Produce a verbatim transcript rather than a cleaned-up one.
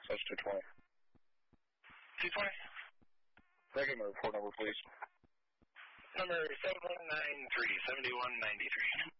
That's two twenty. two twenty? Can I get my report number, please? Number seven one nine three, seven one nine three.